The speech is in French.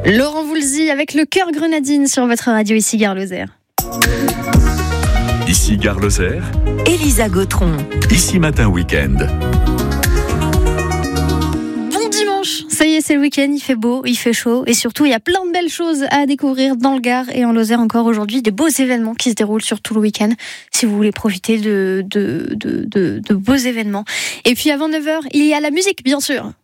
Laurent Voulzy avec le cœur grenadine sur votre radio, ici Gare Lozère. Ici Gare Lozère, Elisa Gautron. Ici Matin Week-end. Bon dimanche, ça y est, c'est le week-end, il fait beau, il fait chaud et surtout il y a plein de belles choses à découvrir dans le Gard et en Lozère encore aujourd'hui, des beaux événements qui se déroulent sur tout le week-end si vous voulez profiter de beaux événements. Et puis avant 9h, il y a la musique bien sûr.